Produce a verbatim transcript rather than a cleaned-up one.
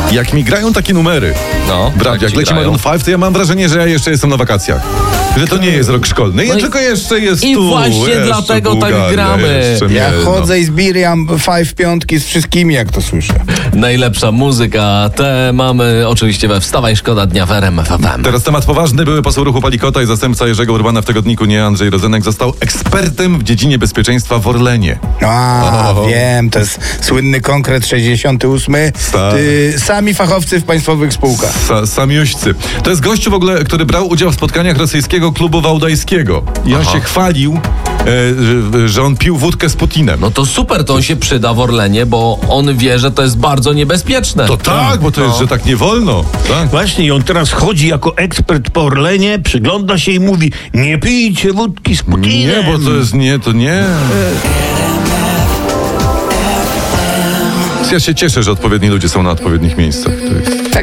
Jak mi grają takie numery, No, brak, jak ci leci grają. Maroon pięć, to ja mam wrażenie, że ja jeszcze jestem na wakacjach. Że to nie jest rok szkolny, ja No i- tylko jeszcze jest i tu. właśnie jeszcze dlatego tak Bułgaria, gramy. jeszcze Ja mnie, chodzę i zbieram five piątki z wszystkimi, jak to słyszę. Najlepsza muzyka, te mamy oczywiście we Wstawaj Szkoda Dnia w R M F F M. Teraz temat poważny. Były poseł ruchu Palikota i zastępca Jerzego Urbana w tygodniku Nie Andrzej Rodzenek został ekspertem w dziedzinie bezpieczeństwa w Orlenie. A, O. wiem, to jest słynny konkret sześćdziesiąty ósmy. Tak. Y, sami fachowcy w państwowych spółkach. Sa, samiuścy. To jest gościu w ogóle, który brał udział w spotkaniach rosyjskiego klubu wałdajskiego. I on Aha. się chwalił, e, że, że on pił wódkę z Putinem. No to super, to on się przyda w Orlenie, bo on wie, że to jest bardzo niebezpieczne. To tak, bo to jest, że tak nie wolno. Tak? Właśnie i on teraz chodzi jako ekspert po Orlenie, przygląda się i mówi: nie pijcie wódki z Putinem. Nie, bo to jest nie, to nie. Ja się cieszę, że odpowiedni ludzie są na odpowiednich miejscach. To jest...